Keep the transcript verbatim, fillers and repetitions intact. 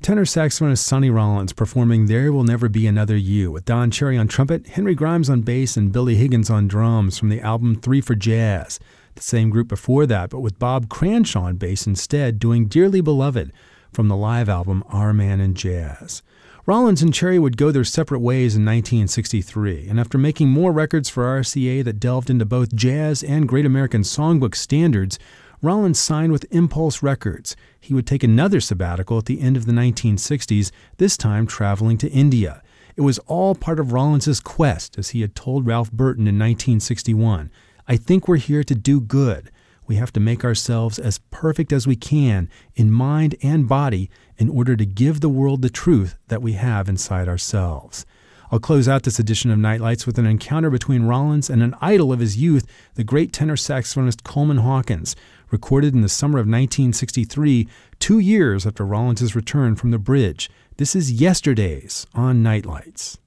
Tenor saxophonist Sonny Rollins performing There Will Never Be Another You with Don Cherry on trumpet, Henry Grimes on bass, and Billy Higgins on drums from the album Three for Jazz. The same group before that, but with Bob Cranshaw on bass instead, doing Dearly Beloved from the live album Our Man in Jazz. Rollins and Cherry would go their separate ways in nineteen sixty-three, and after making more records for R C A that delved into both jazz and Great American Songbook standards, Rollins signed with Impulse Records. He would take another sabbatical at the end of the nineteen sixties, this time traveling to India. It was all part of Rollins' quest, as he had told Ralph Burton in nineteen sixty-one. I think we're here to do good. We have to make ourselves as perfect as we can in mind and body in order to give the world the truth that we have inside ourselves. I'll close out this edition of Nightlights with an encounter between Rollins and an idol of his youth, the great tenor saxophonist Coleman Hawkins, recorded in the summer of nineteen sixty-three, two years after Rollins' return from the bridge. This is Yesterdays on Nightlights.